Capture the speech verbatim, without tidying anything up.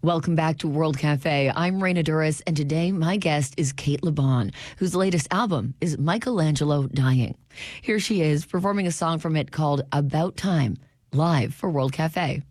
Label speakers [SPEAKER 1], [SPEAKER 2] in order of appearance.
[SPEAKER 1] Welcome back to World Cafe. I'm Raina Duras, and today my guest is Cate Le Bon, whose latest album is Michelangelo Dying. Here she is performing a song from it called About Time, live for World Cafe.